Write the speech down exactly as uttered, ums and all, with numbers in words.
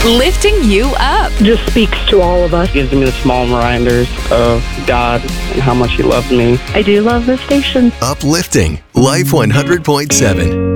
lifting you up. Just speaks to all of us. Gives me the small reminders of God and how much He loves me. I do love this station. Uplifting Life one hundred point seven.